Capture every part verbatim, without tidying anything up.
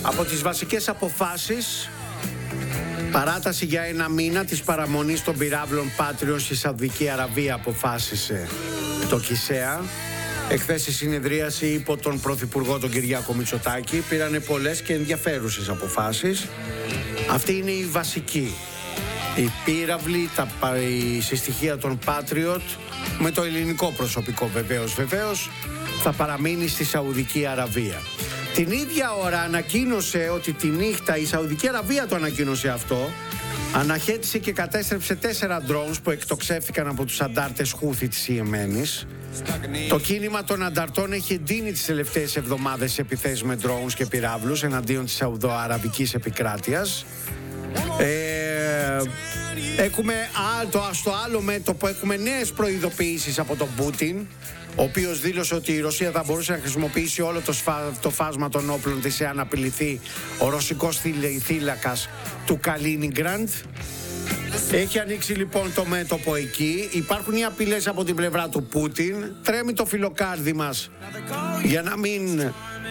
Από τις βασικές αποφάσεις, παράταση για ένα μήνα της παραμονής των πυράβλων Patriot στη Σαουδική Αραβία αποφάσισε το ΚΙΣΕΑ. Εχθές η συνεδρίαση υπό τον Πρωθυπουργό τον Κυριάκο Μητσοτάκη πήρανε πολλές και ενδιαφέρουσες αποφάσεις. Αυτή είναι η βασική. Οι πύραυλοι, τα η συστοιχεία των Patriot, με το ελληνικό προσωπικό βεβαίως, βεβαίως, θα παραμείνει στη Σαουδική Αραβία. Την ίδια ώρα ανακοίνωσε ότι τη νύχτα, η Σαουδική Αραβία το ανακοίνωσε αυτό, αναχέτησε και κατέστρεψε τέσσερα drones που εκτοξεύτηκαν από τους αντάρτες Χούθη της Ιεμένης. Το κίνημα των ανταρτών έχει εντείνει τις τελευταίες εβδομάδες σε επιθέσεις με drones και πυράβλους εναντίον της Σαουδοαραβικής επικράτειας. Ε, έχουμε το, στο άλλο μέτωπο έχουμε νέες προειδοποιήσεις από τον Πούτιν, ο οποίος δήλωσε ότι η Ρωσία θα μπορούσε να χρησιμοποιήσει όλο το, σφα, το φάσμα των όπλων της εάν απειληθεί ο ρωσικός θύλακας του Καλίνιγκραντ. Έχει ανοίξει λοιπόν το μέτωπο εκεί. Υπάρχουν οι απειλές από την πλευρά του Πούτιν. Τρέμει το φιλοκάρδι μας για να μην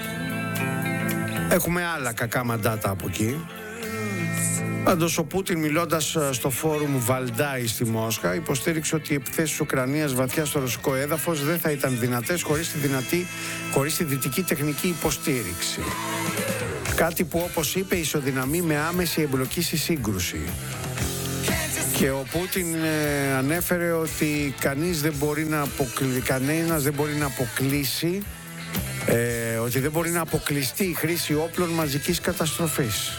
έχουμε άλλα κακά μαντάτα από εκεί. Πάντως ο Πούτιν, μιλώντας στο φόρουμ Βαλντάι στη Μόσχα, υποστήριξε ότι οι επιθέσεις της Ουκρανίας βαθιά στο ρωσικό έδαφος δεν θα ήταν δυνατές χωρίς τη, δυνατή, χωρίς τη δυτική τεχνική υποστήριξη. Κάτι που, όπως είπε, ισοδυναμεί με άμεση εμπλοκή στη σύγκρουση. Και ο Πούτιν ε, ανέφερε ότι κανείς δεν μπορεί να αποκλει... κανένας δεν μπορεί να αποκλείσει ε, ότι δεν μπορεί να αποκλειστεί η χρήση όπλων μαζικής καταστροφής.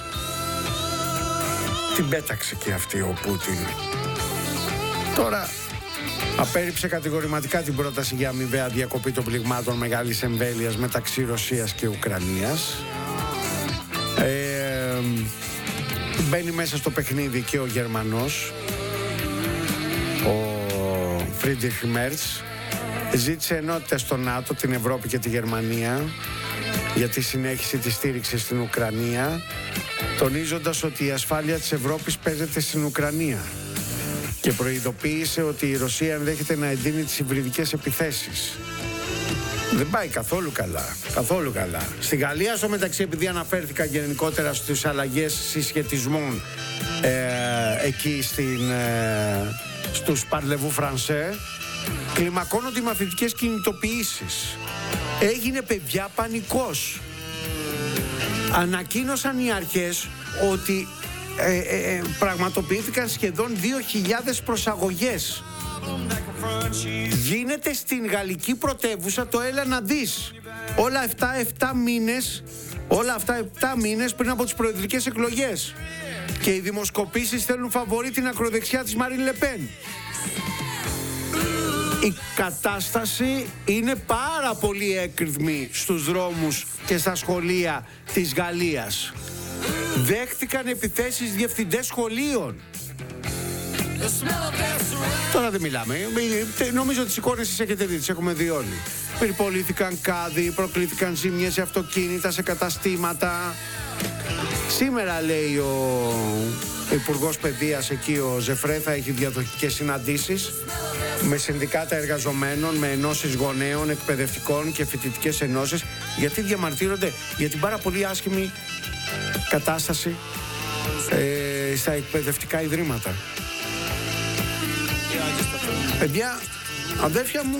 Την πέταξε και αυτή ο Πούτιν. Τώρα απέρριψε κατηγορηματικά την πρόταση για αμοιβαία διακοπή των πληγμάτων μεγάλης εμβέλειας μεταξύ Ρωσίας και Ουκρανίας. Ε, μπαίνει μέσα στο παιχνίδι και ο Γερμανός, ο Φρίντριχ Μέρτς. Ζήτησε ενότητα στο ΝΑΤΟ, την Ευρώπη και τη Γερμανία για τη συνέχιση της στήριξης στην Ουκρανία, τονίζοντας ότι η ασφάλεια της Ευρώπης παίζεται στην Ουκρανία, και προειδοποίησε ότι η Ρωσία ενδέχεται να εντείνει τις υβριδικές επιθέσεις. Δεν πάει καθόλου καλά, καθόλου καλά. Στη Γαλλία, στο μεταξύ, επειδή αναφέρθηκα γενικότερα στις αλλαγές συσχετισμών ε, εκεί στην, ε, στους Παρλεβού Φρανσέ, κλιμακώνονται οι μαθητικές κινητοποιήσεις. Έγινε, παιδιά, πανικός. Ανακοίνωσαν οι αρχές ότι ε, ε, ε, πραγματοποιήθηκαν σχεδόν δύο χιλιάδες προσαγωγές. Γίνεται στην γαλλική πρωτεύουσα το έλα να δεις. Όλα αυτά επτά μήνες, όλα αυτά επτά μήνες πριν από τις προεδρικές εκλογές. Και οι δημοσκοπήσεις θέλουν φαβορί την ακροδεξιά της Μαρίν Λεπέν. Η κατάσταση είναι πάρα πολύ έκρηθμη στους δρόμους και στα σχολεία της Γαλλίας. Δέχτηκαν επιθέσεις διευθυντές σχολείων. Τώρα δεν μιλάμε. Νομίζω ότι τις εικόνες τις έχετε δει, τις έχουμε δει όλοι. Περιπολήθηκαν κάδοι, προκλήθηκαν ζημιές σε αυτοκίνητα, σε καταστήματα. Σήμερα, λέει ο Υπουργός Παιδείας εκεί, ο Ζεφρέ, θα έχει διαδοχικές συναντήσεις με συνδικάτα εργαζομένων, με ενώσεις γονέων, εκπαιδευτικών και φοιτητικές ενώσεις, γιατί διαμαρτύρονται για την πάρα πολύ άσχημη κατάσταση ε, στα εκπαιδευτικά ιδρύματα. Παιδιά, αδέρφια μου,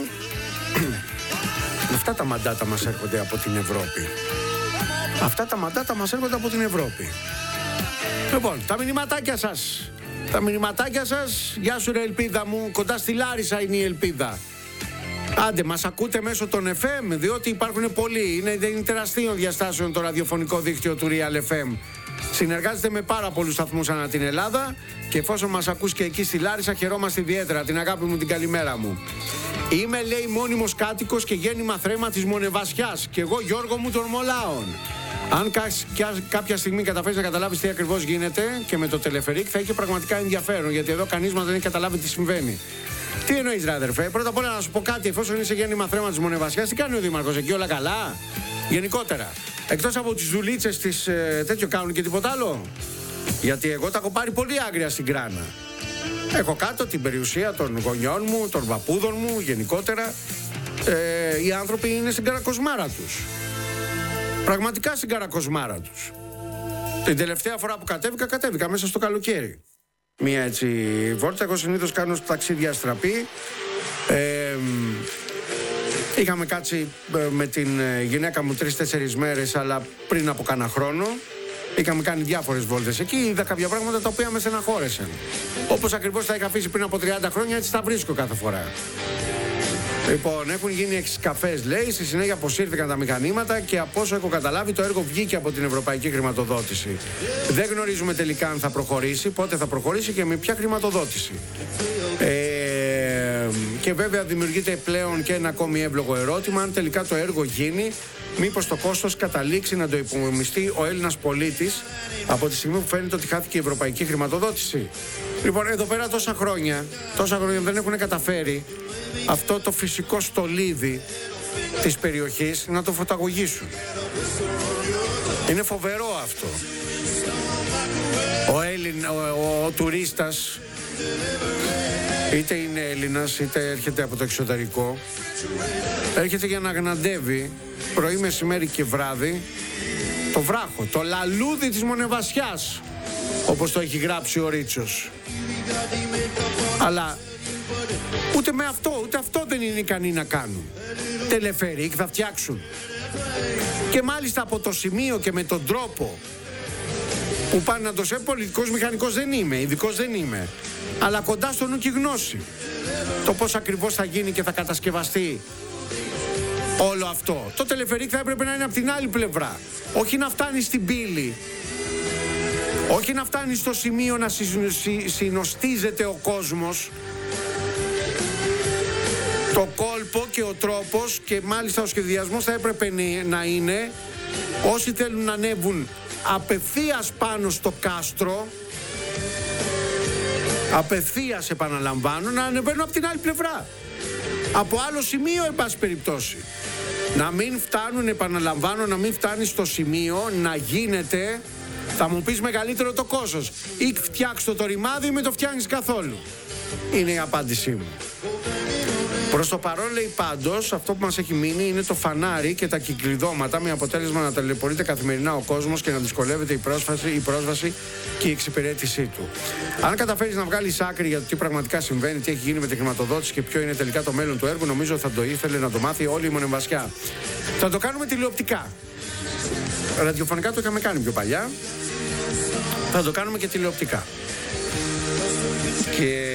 αυτά τα μαντάτα μας έρχονται από την Ευρώπη. Αυτά τα μαντάτα μας έρχονται από την Ευρώπη. Λοιπόν, τα μηνυματάκια σας. Τα μηνυματάκια σας. Γεια σου ρε ελπίδα μου. Κοντά στη Λάρισα είναι η ελπίδα. Άντε, μας ακούτε μέσω των εφ εμ, διότι υπάρχουν πολλοί. Είναι, είναι τεραστίων διαστάσεων το ραδιοφωνικό δίκτυο του Real εφ εμ. Συνεργάζεται με πάρα πολλούς σταθμούς ανά την Ελλάδα, και εφόσον μας ακούς και εκεί στη Λάρισα, χαιρόμαστε ιδιαίτερα. Την αγάπη μου, την καλημέρα μου. Είμαι, λέει, μόνιμος κάτοικος και γέννημα θρέμα της Μονεβασιάς, και εγώ Γιώργο μου των Μολάων. Αν κάποια στιγμή καταφέρεις να καταλάβεις τι ακριβώς γίνεται και με το τελεφερίκ, θα έχει πραγματικά ενδιαφέρον, γιατί εδώ κανείς μας δεν έχει καταλάβει τι συμβαίνει. Τι εννοείς, ρε αδερφέ? Πρώτα απ' όλα να σου πω κάτι. Εφόσον είσαι γέννημα θρέμα της Μονεβασιάς, τι κάνει ο Δήμαρχος εκεί, όλα καλά? Γενικότερα. Εκτός από τις δουλίτσες της, ε, τέτοιο κάνουν και τίποτα άλλο? Γιατί εγώ τα έχω πάρει πολύ άγρια στην Κράνα. Έχω κάτω την περιουσία των γονιών μου, των παππούδων μου, γενικότερα. Ε, οι άνθρωποι είναι στην καρακοσμάρα τους. Πραγματικά στην καρακοσμάρα τους. Την τελευταία φορά που κατέβηκα, κατέβηκα μέσα στο καλοκαίρι. Μία έτσι βόλτα. Εγώ συνήθως κάνω ταξίδια στραπή. Ε, είχαμε κάτσει με την γυναίκα μου τρεις-τέσσερις μέρες, αλλά πριν από κάνα χρόνο. Είχαμε κάνει διάφορες βόλτες εκεί, είδα κάποια πράγματα τα οποία με στεναχώρεσαν. Όπως ακριβώς τα είχα αφήσει πριν από τριάντα χρόνια, έτσι τα βρίσκω κάθε φορά. Λοιπόν, έχουν γίνει έξι καφές, λέει, στη συνέχεια αποσύρθηκαν τα μηχανήματα και από όσο έχω καταλάβει το έργο βγήκε από την ευρωπαϊκή χρηματοδότηση. Δεν γνωρίζουμε τελικά αν θα προχωρήσει, πότε θα προχωρήσει και με ποια χρηματοδότηση. Ε, και βέβαια δημιουργείται πλέον και ένα ακόμη εύλογο ερώτημα, αν τελικά το έργο γίνει, μήπως το κόστος καταλήξει να το υπομειστεί ο Έλληνας πολίτης από τη στιγμή που φαίνεται ότι χάθηκε η ευρωπαϊκή χρηματοδότηση. Λοιπόν, εδώ πέρα τόσα χρόνια, τόσα χρόνια δεν έχουν καταφέρει αυτό το φυσικό στολίδι της περιοχής να το φωταγωγήσουν. Είναι φοβερό αυτό. Ο, Έλλην, ο, ο, ο τουρίστας, είτε είναι Έλληνας είτε έρχεται από το εξωτερικό, έρχεται για να γναντεύει πρωί, μεσημέρι και βράδυ το βράχο, το λαλούδι της Μονεβασιάς, όπως το έχει γράψει ο Ρίτσος. Αλλά ούτε με αυτό, ούτε αυτό δεν είναι ικανοί να κάνουν. Τελεφερίκ θα φτιάξουν. Και μάλιστα από το σημείο και με τον τρόπο που πάνε να το σε πολιτικός μηχανικός δεν είμαι, ειδικός δεν είμαι, αλλά κοντά στο νου και γνώση. Το πώς ακριβώς θα γίνει και θα κατασκευαστεί όλο αυτό. Το τελεφερίκ θα έπρεπε να είναι από την άλλη πλευρά. Όχι να φτάνει στην πύλη. Όχι να φτάνει στο σημείο να συνοστίζεται ο κόσμος. Το κόλπο και ο τρόπος και μάλιστα ο σχεδιασμός θα έπρεπε να είναι όσοι θέλουν να ανέβουν απευθείας πάνω στο κάστρο, απευθείας επαναλαμβάνω, να ανεβαίνουν από την άλλη πλευρά. Από άλλο σημείο, εν πάση περιπτώσει. Να μην φτάνουν, επαναλαμβάνω, να μην φτάνει στο σημείο να γίνεται, θα μου πεις, μεγαλύτερο το κόστος. Ή φτιάξ' το το ρημάδι ή με το φτιάχνεις καθόλου. Είναι η απάντησή μου. Προς το παρόν, λέει, πάντως, αυτό που μας έχει μείνει είναι το φανάρι και τα κυκλειδώματα, με αποτέλεσμα να ταλαιπωρείται καθημερινά ο κόσμος και να δυσκολεύεται η πρόσβαση, η πρόσβαση και η εξυπηρέτησή του. Αν καταφέρεις να βγάλεις άκρη για το τι πραγματικά συμβαίνει, τι έχει γίνει με τη χρηματοδότηση και ποιο είναι τελικά το μέλλον του έργου, νομίζω θα το ήθελε να το μάθει όλη η Μονεβασιά. Θα το κάνουμε τηλεοπτικά. Ραδιοφωνικά το είχαμε κάνει πιο παλιά. Θα το κάνουμε και τηλεοπτικά. Και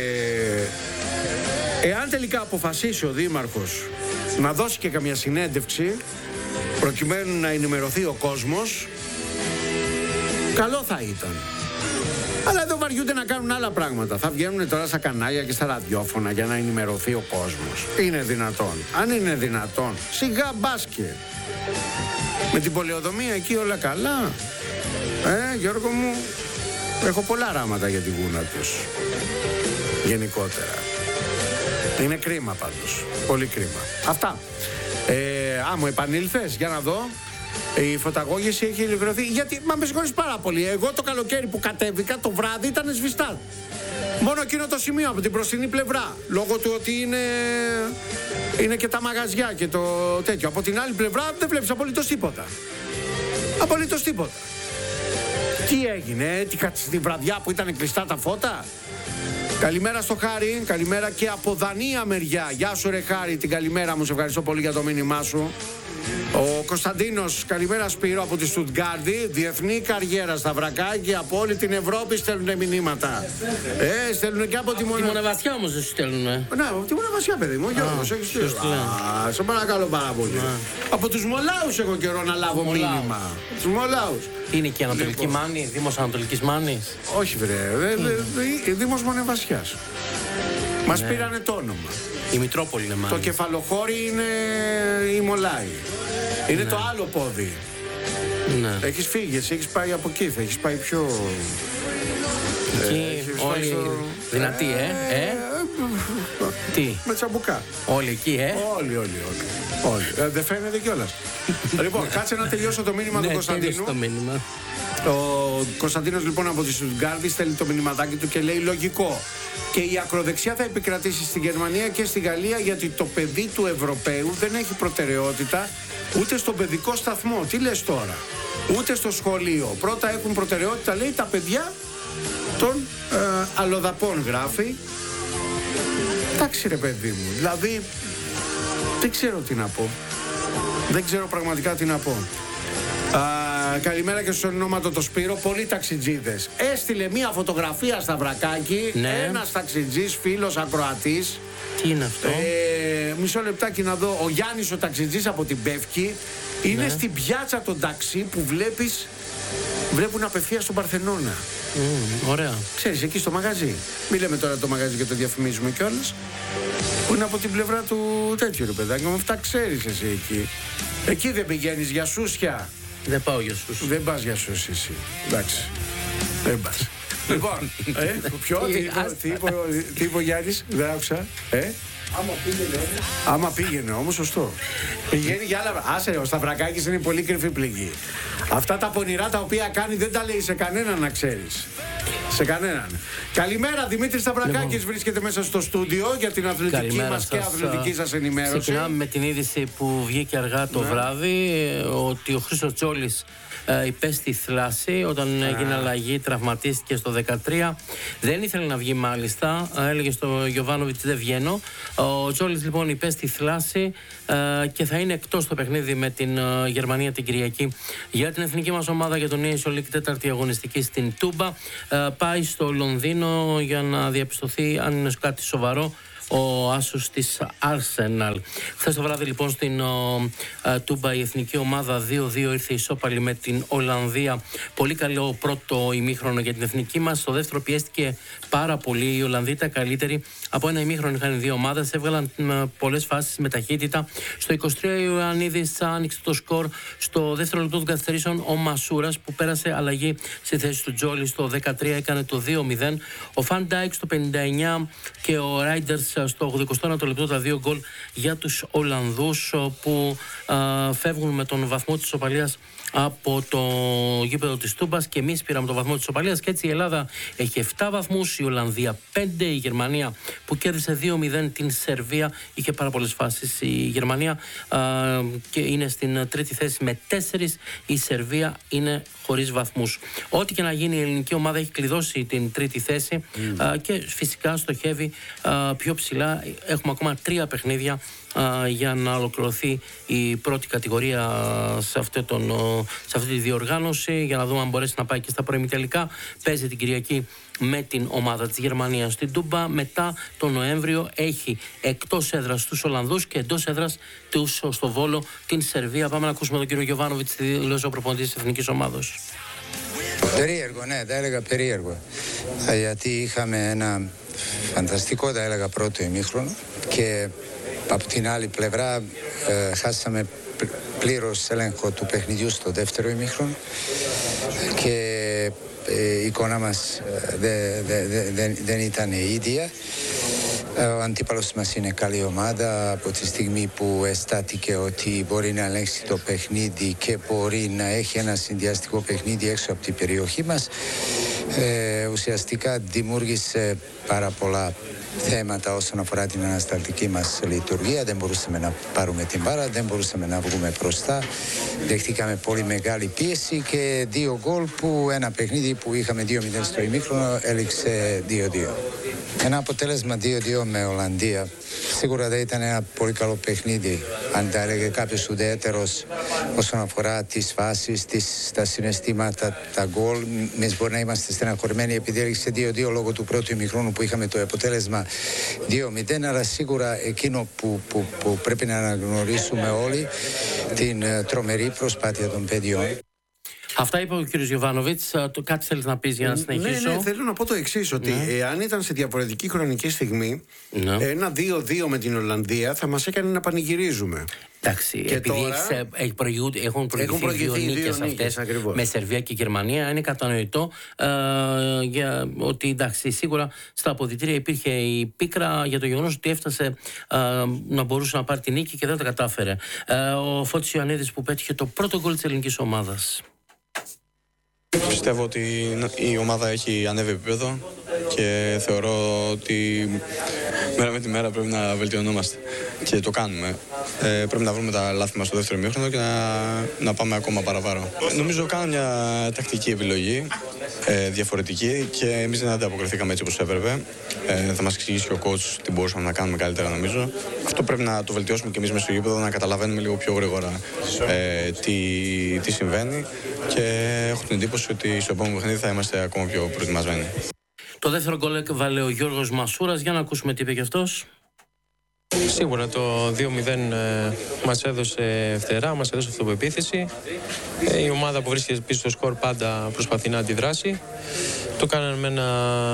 εάν τελικά αποφασίσει ο Δήμαρχος να δώσει και καμιά συνέντευξη προκειμένου να ενημερωθεί ο κόσμος, καλό θα ήταν. Αλλά εδώ βαριούνται να κάνουν άλλα πράγματα. Θα βγαίνουν τώρα στα κανάλια και στα ραδιόφωνα για να ενημερωθεί ο κόσμος. Είναι δυνατόν? Αν είναι δυνατόν, σιγά μπάσκετ. Με την πολεοδομία εκεί όλα καλά. Ε, Γιώργο μου, έχω πολλά ράματα για τη γούνα τους. Γενικότερα. Είναι κρίμα πάντως. Πολύ κρίμα. Αυτά. Ε, α, μου επανήλθες, για να δω. Η φωταγώγηση έχει ολοκληρωθεί. Γιατί, μα με συγχωρείς πάρα πολύ. Εγώ το καλοκαίρι που κατέβηκα, το βράδυ ήταν σβηστά. Μόνο εκείνο το σημείο από την μπροστινή πλευρά. Λόγω του ότι είναι, είναι και τα μαγαζιά και το τέτοιο. Από την άλλη πλευρά δεν βλέπεις απολύτως τίποτα. Απολύτως τίποτα. Τι έγινε, τη βραδιά που ήταν κλειστά τα φώτα? Καλημέρα στο Χάρη, καλημέρα και από Δανία μεριά. Γεια σου ρε Χάρη, την καλημέρα μου, σε ευχαριστώ πολύ για το μήνυμά σου. Ο Κωνσταντίνος, καλημέρα Σπύρο από τη Στουτγκάρδη. Διεθνή καριέρα στα βρακάκια από όλη την Ευρώπη στέλνουν μηνύματα. Ε, στέλνουν και από τη Μονεβασιά. Τη Μονεβασιά όμως δεν σου στέλνουν. Ναι, από τη Μονεβασιά, παιδί μου, ο Γιώργος. Έχεις στείλει. Α, σε παρακαλώ πάρα πολύ. Από τους Μολάους έχω καιρό να λάβω μήνυμα. Τους Μολάους. Είναι και Ανατολική λοιπόν. Μάνη, Δήμος Ανατολικής Μάνης. Όχι, βρε. Δήμος Μονεβασιάς. Μας πήρανε το όνομα. Η Μητρόπολη είναι μάλλον. Το κεφαλοχώρι είναι η Μολάη. Είναι ναι. Το άλλο πόδι. Ναι. Έχεις φύγει, εσύ έχεις πάει από εκεί, θα έχεις πάει πιο... Εκεί, ε, όλοι στο... δυνατοί, ε, ε. Τι? Με τσαμπουκά. Όλοι εκεί, ε. Όλοι, όλοι, όλοι. όλοι. Ε, δεν φαίνεται κιόλας. Λοιπόν, κάτσε να τελειώσω το μήνυμα του Κωνσταντίνου. Το μήνυμα. Ο Κωνσταντίνος λοιπόν από τη Στουτγκάρδη στέλνει το μηνυματάκι του και λέει λογικό. Και η ακροδεξιά θα επικρατήσει στη Γερμανία και στη Γαλλία γιατί το παιδί του Ευρωπαίου δεν έχει προτεραιότητα ούτε στον παιδικό σταθμό. Τι λες τώρα? Ούτε στο σχολείο. Πρώτα έχουν προτεραιότητα, λέει, τα παιδιά των ε, αλλοδαπών, γράφει. Εντάξει ρε παιδί μου, δηλαδή δεν ξέρω τι να πω. Δεν ξέρω πραγματικά τι να πω. Α, καλημέρα και στον ονόματο το Σπύρο. Πολλοί ταξιτζίδες. Έστειλε μία φωτογραφία στα Βρακάκι. Ναι. Ένας ταξιτζής, φίλος ακροατής. Τι είναι αυτό? Ε, μισό λεπτάκι να δω. Ο Γιάννης ο ταξιτζής από την Πεύκη είναι ναι. στην πιάτσα των ταξί που βλέπεις. Βλέπουν απευθείας στον Παρθενώνα. Mm, ωραία. Ξέρεις, εκεί στο μαγαζί. Μην λέμε τώρα το μαγαζί και το διαφημίζουμε κιόλας. Που είναι από την πλευρά του τέτοιου ρε παιδάκι. Με αυτά ξέρεις εσύ εκεί. Εκεί δεν πηγαίνεις για σούσια. Δεν πάω για σούσια. Δεν πας για σούσια εσύ. Εντάξει. Δεν πας. Λοιπόν, ε, ποιο, τι είπε, τι είπε, τι είπε ο Γιάννης, δεν άκουσα. Ε? Άμα πήγαινε όμως. Άμα πήγαινε όμως, σωστό. Πηγαίνει για άλλα. Άσε, ο Σταυρακάκης είναι πολύ κρυφή πληγή. Αυτά τα πονηρά τα οποία κάνει δεν τα λέει σε κανέναν, να ξέρεις. Σε κανέναν. Καλημέρα, Δημήτρης Σταυρακάκης λοιπόν. Βρίσκεται μέσα στο στούντιο για την αθλητική Καλημέρα μας σας. Και αθλητική σας ενημέρωση. Ξεκινάμε με την είδηση που βγήκε αργά το ναι. βράδυ ότι ο Χρήστος Τζόλης ε, υπέστη θλάση όταν ah. έγινε αλλαγή, τραυματίστηκε στο δεκατρία. Δεν ήθελε να βγει μάλιστα, έλεγε στο Γιοβάνοβιτς δεν βγαίνω. Ο Τζόλης λοιπόν υπέστη θλάση ε, και θα είναι εκτός το παιχνίδι με την ε, Γερμανία την Κυριακή για την εθνική μας ομάδα για τον Nation League τέταρτη αγωνιστική στην Τούμπα. Ε, πάει στο Λονδίνο για να διαπιστωθεί αν είναι κάτι σοβαρό ο άσος της Arsenal. Χθες το βράδυ λοιπόν στην ο, α, Τούμπα η εθνική ομάδα δύο δύο ήρθε ισόπαλη με την Ολλανδία. Πολύ καλό πρώτο ημίχρονο για την εθνική μας. Στο δεύτερο πιέστηκε πάρα πολύ. Οι Ολλανδοί ήταν καλύτεροι. Από ένα ημίχρονο είχαν οι δύο ομάδες. Έβγαλαν πολλές φάσεις με ταχύτητα. Στο είκοσι τρία ο Ιωαννίδης άνοιξε το σκορ. Στο δεύτερο λεπτό των καθυστερήσεων ο Μασούρας που πέρασε αλλαγή στη θέση του Τζόλι. Στο δεκατρία έκανε το δύο μηδέν. Ο Φαν Ντάικ στο πενήντα εννιά και ο Ράιντερς στο ογδοηκοστό ένατο λεπτό τα δύο γκολ για τους Ολλανδούς που α, φεύγουν με τον βαθμό της ισοπαλίας από το γήπεδο της Τούμπας και εμείς πήραμε τον βαθμό της ισοπαλίας και έτσι η Ελλάδα έχει επτά βαθμούς, η Ολλανδία πέντε, η Γερμανία που κέρδισε δύο μηδέν την Σερβία είχε πάρα πολλές φάσεις, η Γερμανία α, και είναι στην τρίτη θέση με τέσσερις, η Σερβία είναι χωρίς βαθμούς. Ό,τι και να γίνει η ελληνική ομάδα έχει κλειδώσει την τρίτη θέση mm. α, και φυσικά στοχεύει α, πιο ψηλά. Έχουμε ακόμα τρία παιχνίδια α, για να ολοκληρωθεί η πρώτη κατηγορία σε, αυτό τον, σε αυτή τη διοργάνωση για να δούμε αν μπορέσει να πάει και στα προημιτελικά. Παίζει την Κυριακή με την ομάδα της Γερμανίας στην Τούμπα. Μετά τον Νοέμβριο έχει εκτός έδρας τους Ολλανδούς και εντός έδρας τους στο Βόλο την Σερβία. Πάμε να ακούσουμε τον κύριο Γιοβάνοβιτς, τη δηλώση ο προπονητής της εθνικής ομάδος. Περίεργο, ναι, τα έλεγα περίεργο. Γιατί είχαμε ένα φανταστικό, τα έλεγα, πρώτο ημίχρονο και από την άλλη πλευρά ε, χάσαμε πλήρως έλεγχο του παιχνιδιού στο δεύτερο ημίχρονο και η εικόνα μας δεν δε, δε, δε, δεν ήταν η ίδια. Ο αντίπαλος μας είναι καλή ομάδα από τη στιγμή που αισθάνθηκε ότι μπορεί να ελέγξει το παιχνίδι και μπορεί να έχει ένα συνδυαστικό παιχνίδι έξω από την περιοχή μας. Ε, ουσιαστικά δημιούργησε πάρα πολλά θέματα όσον αφορά την ανασταλτική μας λειτουργία. Δεν μπορούσαμε να πάρουμε την μπάρα, δεν μπορούσαμε να βγούμε μπροστά. Δεχτήκαμε πολύ μεγάλη πίεση και δύο γκολ που ένα παιχνίδι που είχαμε δύο μηδέν στο ημίχρονο έληξε δύο δύο. Ένα αποτέλεσμα δύο δύο με Ολλανδία σίγουρα δεν ήταν ένα πολύ καλό παιχνίδι αν τα έλεγε κάποιος ουδέτερος όσον αφορά τις φάσεις, τις, τα συναισθήματα, τα γκολ. Εμείς μπορεί να είμαστε στεναχωρημένοι επειδή έληξε δύο δύο λόγω του πρώτου ημιχρόνου που είχαμε το αποτέλεσμα δύο μηδέν, αλλά σίγουρα εκείνο που, που, που πρέπει να αναγνωρίσουμε όλοι την τρομερή προσπάθεια των παιδιών. Αυτά είπε ο κ. Γιοβάνοβιτς. Κάτι θέλεις να πεις για να συνεχίσω? Ναι, ναι, θέλω να πω το εξής, ότι ναι. εάν ήταν σε διαφορετική χρονική στιγμή, ναι. ένα δύο δύο με την Ολλανδία θα μας έκανε να πανηγυρίζουμε. Εντάξει, και επειδή τώρα, έχεις, έχουν προηγηθεί, έχουν προηγηθεί δύο νίκες αυτές ακριβώς. με Σερβία και Γερμανία, είναι κατανοητό ε, για, ότι εντάξει, σίγουρα στα αποδυτήρια υπήρχε η πίκρα για το γεγονός ότι έφτασε ε, να μπορούσε να πάρει τη νίκη και δεν τα κατάφερε. Ε, ο Φώτης Ιωαννίδης που πέτυχε το πρώτο γκολ της ελληνικής ομάδας. Πιστεύω ότι η ομάδα έχει ανέβει επίπεδο και θεωρώ ότι μέρα με τη μέρα πρέπει να βελτιωνόμαστε και το κάνουμε. Ε, πρέπει να βρούμε τα λάθη μας στο δεύτερο ημίχρονο και να, να πάμε ακόμα παραπάνω. Νομίζω κάναμε μια τακτική επιλογή, ε, διαφορετική, και εμείς δεν ανταποκριθήκαμε έτσι όπως έπρεπε. Ε, θα μας εξηγήσει ο coach τι μπορούσαμε να κάνουμε καλύτερα, νομίζω. Αυτό πρέπει να το βελτιώσουμε και εμείς μέσα στο γήπεδο, να καταλαβαίνουμε λίγο πιο γρήγορα ε, τι, τι συμβαίνει, και έχω την εντύπωση ότι στο επόμενο παιχνίδι θα είμαστε ακόμα πιο προετοιμασμένοι. Το δεύτερο γκολ έβαλε ο Γιώργος Μασούρας. Για να ακούσουμε τι είπε και αυτός. Σίγουρα το δύο μηδέν ε, μας έδωσε φτερά, μας έδωσε αυτοπεποίθηση. Ε, η ομάδα που βρίσκεται πίσω στο σκορ πάντα προσπαθεί να αντιδράσει. Το κάνανε με ένα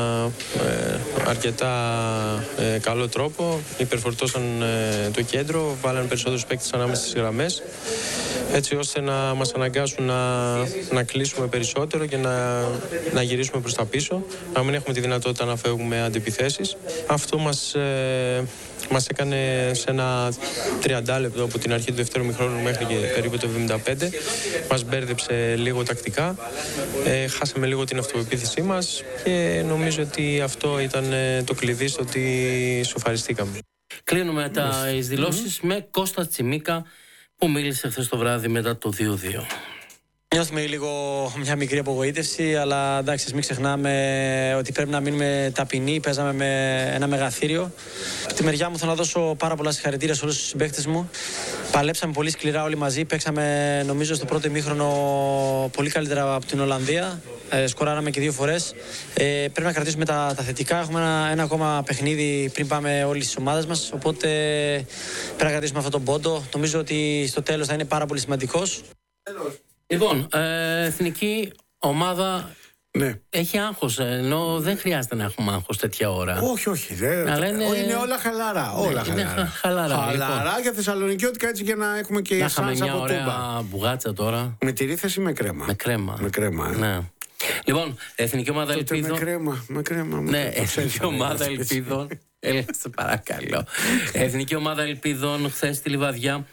ε, αρκετά ε, καλό τρόπο. Υπερφορτώσαν ε, το κέντρο, βάλανε περισσότερους παίκτες ανάμεσα στις γραμμές, έτσι ώστε να μας αναγκάσουν να, να κλείσουμε περισσότερο και να, να γυρίσουμε προς τα πίσω, να μην έχουμε τη δυνατότητα να φεύγουμε αντιπιθέσεις. Αυτό μας, ε, μας έκανε σε ένα τριάντα λεπτό από την αρχή του δεύτερου μηχρόνου μέχρι και περίπου το εβδομήντα πέντε. Μας μπέρδεψε λίγο τακτικά, ε, χάσαμε λίγο την αυτοπεποίθησή μας και νομίζω ότι αυτό ήταν το κλειδί στο ότι σοφαριστήκαμε. Κλείνουμε τα δηλώσεις mm-hmm. με Κώστα Τσιμίκα, που μίλησε χθες το βράδυ μετά το δύο δύο. Νιώθουμε λίγο μια μικρή απογοήτευση, αλλά εντάξει, μην ξεχνάμε ότι πρέπει να μείνουμε ταπεινοί. Παίζαμε με ένα μεγαθύριο. Από τη μεριά μου θέλω να δώσω πάρα πολλά συγχαρητήρια σε όλους τους συμπαίκτες μου. Παλέψαμε πολύ σκληρά όλοι μαζί. Παίξαμε, νομίζω, στο πρώτο ημίχρονο πολύ καλύτερα από την Ολλανδία. Ε, σκοράραμε και δύο φορές. Ε, πρέπει να κρατήσουμε τα, τα θετικά. Έχουμε ένα, ένα ακόμα παιχνίδι πριν πάμε όλες τις ομάδες μας. Οπότε πρέπει να κρατήσουμε αυτόν τον πόντο. Νομίζω ότι στο τέλος θα είναι πάρα πολύ σημαντικός. Λοιπόν, ε, εθνική ομάδα ναι. έχει άγχος, ενώ δεν χρειάζεται να έχουμε άγχος τέτοια ώρα. Όχι, όχι. Δεν, Αλλά είναι... είναι όλα χαλαρά. Ναι, όλα είναι χαλαρά. χαλαρά, χαλαρά λοιπόν. για Θεσσαλονικιώτικα, έτσι, για να έχουμε και εσάς από τούμπα. Να είχαμε μια ωραία μπουγάτσα τώρα. Με τη ρήθεση με κρέμα. Με κρέμα. Με κρέμα, ε. Ναι. Λοιπόν, εθνική ομάδα ελπίδων. Με κρέμα, με κρέμα. Ναι, εθνική ομάδα ελπίδων. Έλα, σε παρακαλώ. Εθνική ομάδα ελπίδων χθες στη Λιβαδιά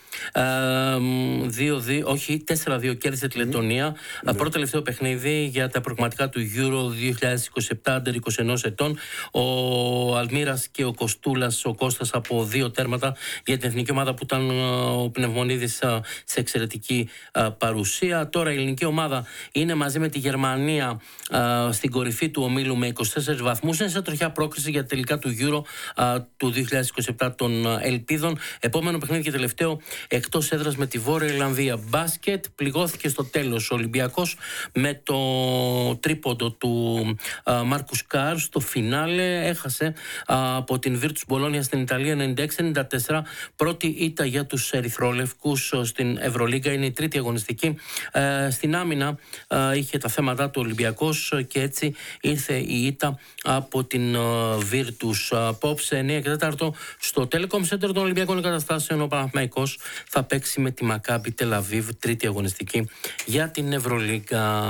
δύο δύο, όχι τέσσερα δύο κέρδισε τη Λεττονία. Mm. Πρώτο τελευταίο παιχνίδι για τα προγραμματικά του Euro δύο χιλιάδες είκοσι επτά άντερ είκοσι ένα ετών. Ο Αλμύρας και ο Κοστούλας, ο Κώστας, από δύο τέρματα για την εθνική ομάδα, που ήταν ο Πνευμονίδης σε εξαιρετική παρουσία. Τώρα η ελληνική ομάδα είναι μαζί με τη Γερμανία στην κορυφή του ομίλου με είκοσι τέσσερις βαθμούς. Είναι σε τροχιά πρόκριση για τελικά του Euro του δύο χιλιάδες είκοσι επτά των ελπίδων. Επόμενο παιχνίδι και τελευταίο εκτός έδρας με τη Βόρεια Ιρλανδία. Μπάσκετ, πληγώθηκε στο τέλος ο Ολυμπιακός με το τρίποντο του Μάρκους Κάρ στο φινάλε. Έχασε α, από την Virtus Bologna στην Ιταλία ενενήντα έξι ενενήντα τέσσερα. Πρώτη ήττα για τους ερυθρόλευκους στην Ευρωλίγκα. Είναι η τρίτη αγωνιστική. Ε, στην άμυνα ε, είχε τα θέματα του Ολυμπιακός και έτσι ήρθε η ήττα από την ε, Virtus. Απόψε εννιά και τέσσερα στο Telecom Center των Ολυμπιακών Εγκαταστάσεων ο Παναθηναϊκός θα παίξει με τη Μακάμπι Τελαβίβ, τρίτη αγωνιστική για την Ευρωλίγκα.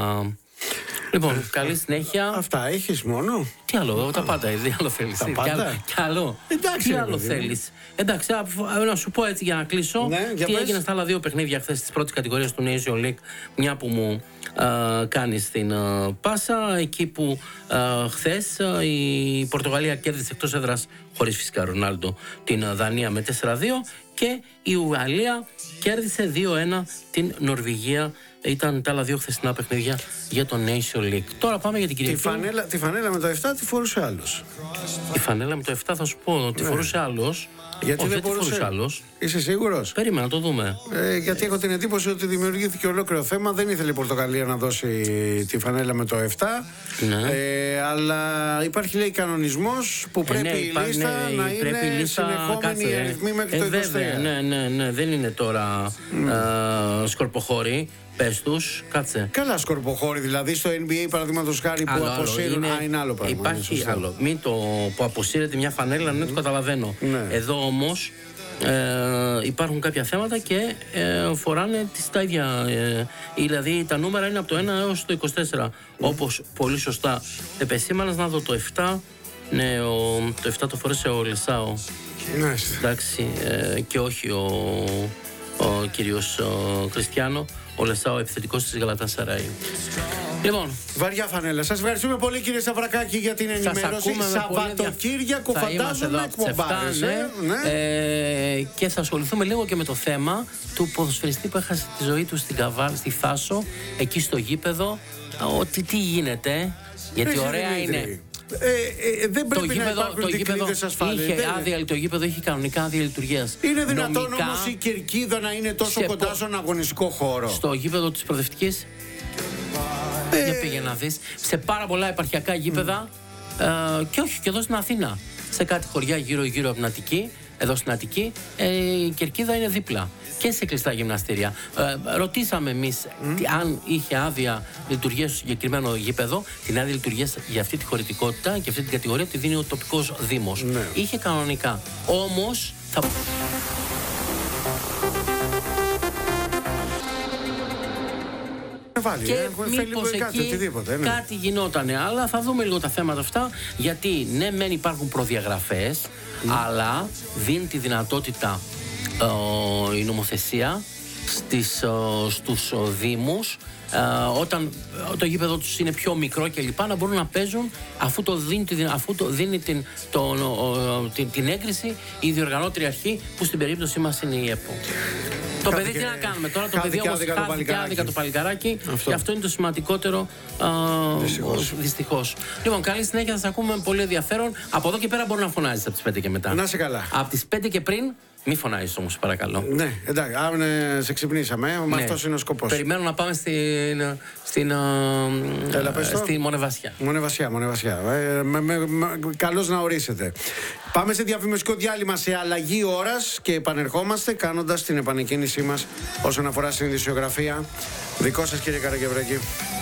Λοιπόν, καλή συνέχεια. Αυτά έχεις μόνο. Τι άλλο, τα πάντα, τι άλλο θέλεις. Τα πάντα. Τι άλλο, Εντάξει, τι άλλο θέλεις. Εντάξει, να σου πω έτσι για να κλείσω, ναι, τι έγινε στα άλλα δύο παιχνίδια χθες της πρώτης κατηγορίας του Nation League, μια που μου α, κάνει την α, πάσα, εκεί που α, χθες α, η Πορτογαλία κέρδισε εκτός έδρας, χωρίς φυσικά Ρονάλντο, την α, Δανία με τέσσερα δύο, και η Ουαλία κέρδισε δύο ένα την Νορβηγία. Ήταν τα άλλα δύο χθεσινά παιχνίδια για το Nation League. Τώρα πάμε για την Κυριακή. Τη φανέλα, τη φανέλα με το επτά τη φορούσε άλλος. Τη φανέλα με το επτά θα σου πω ότι ναι. φορούσε άλλος. Γιατί όχι, δεν φορούσε μπορούσε άλλος. Είσαι σίγουρος? Περίμενα, το δούμε. Ε, γιατί έχω την εντύπωση ότι δημιουργήθηκε ολόκληρο θέμα. Δεν ήθελε η Πορτογαλία να δώσει τη φανέλα με το επτά. Ναι. Ε, αλλά υπάρχει, λέει, κανονισμός που πρέπει ε, ναι, η λίστα ναι, να πρέπει είναι λίστα, συνεχόμενη κάτσε, αριθμή μέχρι ε, το είκοσι τρία. Βέβαια, ναι, ναι, ναι, δεν είναι τώρα mm. ε, σκορποχώρη. Πες τους, κάτσε. Καλά σκορποχώροι, δηλαδή στο N B A παραδείγματος χάρη που Άλλο, αποσύρουν. είναι, Α, είναι άλλο πράγμα. Υπάρχει είναι άλλο. Μην το που αποσύρεται μια φανέλα, ναι, το καταλαβαίνω. Ναι. Εδώ όμως ε, υπάρχουν κάποια θέματα και ε, φοράνε τις, τα ίδια. Ε, δηλαδή τα νούμερα είναι από το ένα έως το είκοσι τέσσερα. Mm. Όπως πολύ σωστά επεσήμανας, να δω το επτά. Ναι, ο, το επτά το φορέσε ο Λεσάο. Ναι. Εντάξει, ε, και όχι ο, ο κύριος ο Κριστιάνο. Ο Λεσάο, επιθετικός της Γαλατασαράι. Λοιπόν, βαριά φανέλα. Σας ευχαριστούμε πολύ, κύριε Σταυρακάκη, για την ενημέρωση. Σαββατοκύριακο, φαντάζομαι, εκπομπάρες. Ναι. Ναι. Ε, και θα ασχοληθούμε λίγο και με το θέμα του ποδοσφαιριστή που έχασε τη ζωή του στην Καβάλ, στη Θάσο, εκεί στο γήπεδο. Ότι τι γίνεται, γιατί Έχει ωραία Δημήτρη. είναι. Ε, ε, δεν πρέπει Το να γήπεδο, υπάρχουν το γήπεδο δικλείδες ασφάλειας. είχε Δεν είναι. άδεια, το γήπεδο είχε κανονικά άδεια λειτουργίας. Είναι δυνατόν Νομικά, όμως η κερκίδα να είναι τόσο σε κοντά πο- στον αγωνιστικό χώρο? στο γήπεδο της προοδευτικής. Ε, Για πήγε να δεις. Σε πάρα πολλά επαρχιακά γήπεδα ε, και όχι και εδώ στην Αθήνα. Σε κάτι χωριά γύρω-γύρω από την Αττική, εδώ στην Αττική, ε, η κερκίδα είναι δίπλα. Και σε κλειστά γυμναστήρια. Ε, ρωτήσαμε εμείς τι- αν είχε άδεια λειτουργία στο συγκεκριμένο γήπεδο. Την άδεια λειτουργία για αυτή τη χωρητικότητα και αυτή την κατηγορία τη δίνει ο τοπικός δήμος. Ναι. Είχε κανονικά. Όμως θα. βάλει, Και ε, θέλει μήπως κάτι, εκεί οτιδήποτε, ναι. κάτι γινότανε. Αλλά θα δούμε λίγο τα θέματα αυτά. Γιατί ναι, μεν υπάρχουν προδιαγραφές, αλλά δίνει τη δυνατότητα ε, η νομοθεσία στις, ε, στους ε, δήμους, ε, όταν το γήπεδο τους είναι πιο μικρό και λοιπά, να μπορούν να παίζουν αφού το δίνει, τη δυνα- αφού το δίνει την, το, ο, την, την έγκριση η διοργανώτρια αρχή, που στην περίπτωση μας είναι η ΕΠΟ. Το παιδί Χάθηκε- τι να κάνουμε τώρα, το χάθηκε παιδί όμως άδικα το χάθηκε παλικάράκι. άδικα το παλικάράκι Αυτό. και αυτό είναι το σημαντικότερο. Δυστυχώς. Δυστυχώς. Λοιπόν, καλή συνέχεια, θα σας ακούμε με πολύ ενδιαφέρον. Από εδώ και πέρα μπορεί να φωνάζεις από τις πέντε και μετά. Να είσαι καλά. Από τις πέντε και πριν, μη φωνάζεις όμως, παρακαλώ. Ναι, εντάξει, αν ε, σε ξυπνήσαμε, μα Ναι. αυτός είναι ο σκοπός. Περιμένω να πάμε στην, στην, Έλα, πες το. στη Μονεβασιά. Μονεβασιά, μονεβασιά. Ε, με, με, με, καλώς να ορίσετε. Πάμε σε διαφημιστικό διάλειμμα σε αλλαγή ώρας και επανερχόμαστε κάνοντας την επανεκκίνησή μας όσον αφορά στην ειδησιογραφία. Δικό σας, κύριε Καρακευρέκη.